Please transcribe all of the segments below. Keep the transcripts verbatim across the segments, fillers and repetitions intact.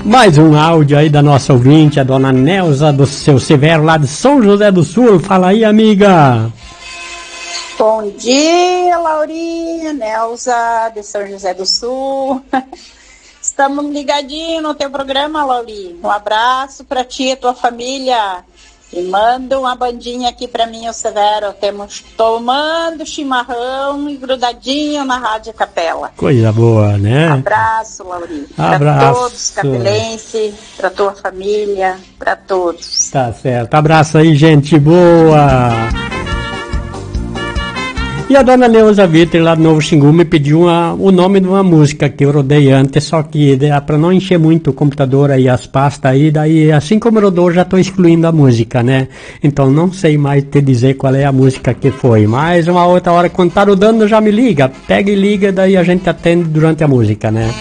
Mais um áudio aí da nossa ouvinte, a dona Neuza do Seu Severo, lá de São José do Sul. Fala aí, amiga. Bom dia, Laurinha, Neuza de São José do Sul. Estamos ligadinhos no teu programa, Laurinha. Um abraço para ti e tua família. E manda uma bandinha aqui para mim, o Severo. Temos tomando chimarrão e grudadinho na Rádio Capela. Coisa boa, né? Abraço, Laurinha. Abraço. Para todos, capelense, para tua família, para todos. Tá certo. Abraço aí, gente boa. E a dona Neuza Vitor, lá do Novo Xingu, me pediu uma, o nome de uma música que eu rodei antes, só que para não encher muito o computador aí, as pastas aí, daí assim como eu rodou, já estou excluindo a música, né? Então não sei mais te dizer qual é a música que foi, mas uma outra hora, quando tá rodando, já me liga, pega e liga, daí a gente atende durante a música, né?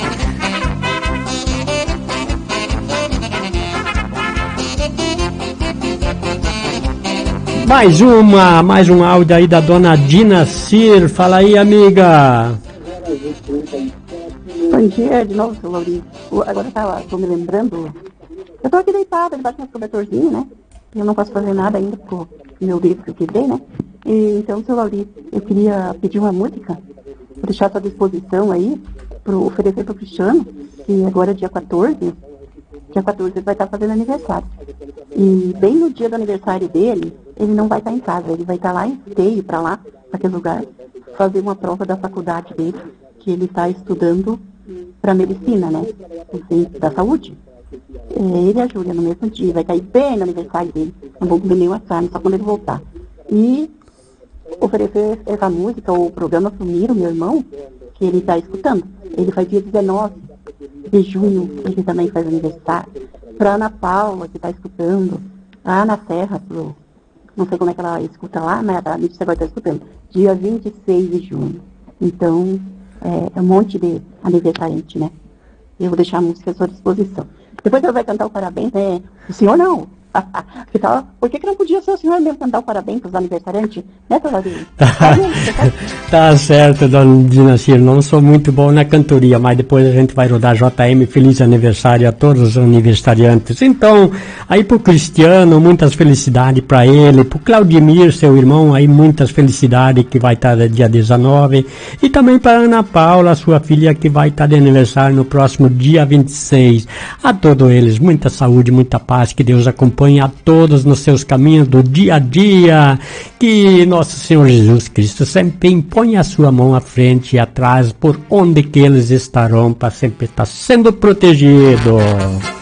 Mais uma, mais um áudio aí da dona Dina Cir. Fala aí, amiga. Bom dia de novo, seu Laurinho. Agora eu tava, tô me lembrando. Eu tô aqui deitada, debaixo do meu cobertorzinho, né? Eu não posso fazer nada ainda pro meu dedo que eu quebrei, né? E, então, seu Laurinho, eu queria pedir uma música, pra deixar à sua disposição aí, pro oferecer pro Cristiano, que agora é dia quatorze. Dia quatorze ele vai estar fazendo aniversário. E bem no dia do aniversário dele, ele não vai estar em casa, ele vai estar lá em Esteio, para lá, para aquele lugar, fazer uma prova da faculdade dele, que ele está estudando para medicina, né? Assim, da saúde. É, ele e a Júlia no mesmo dia, vai cair bem no aniversário dele. Não vou comer nenhuma carne, só quando ele voltar. E oferecer essa música, ou o programa pro Miro, meu irmão, que ele está escutando. Ele faz dia dezenove de junho, ele também faz aniversário. Pra Ana Paula, que está escutando, a Ana Serra, pro, não sei como é que ela escuta lá, mas a Mídia agora está escutando, dia vinte e seis de junho. Então, é, é um monte de aniversariante, né? Eu vou deixar a música à sua disposição. Depois ela vai cantar o parabéns, né? O senhor não. Que tal? Por que, que não podia ser o senhor mesmo cantar o parabéns para os aniversariantes? Né, Toladinho? Tá certo, dona Dinacir. Não sou muito bom na cantoria, mas depois a gente vai rodar J M. Feliz aniversário a todos os aniversariantes. Então, aí pro Cristiano, muitas felicidades para ele. Pro Claudimir, seu irmão, aí muitas felicidades, que vai estar dia dezenove. E também para Ana Paula, sua filha, que vai estar de aniversário no próximo dia vinte e seis. A todos eles, muita saúde, muita paz, que Deus acompanhe a todos nos seus caminhos do dia a dia, que nosso Senhor Jesus Cristo sempre impõe a sua mão à frente e atrás, por onde que eles estarão, para sempre estar sendo protegido.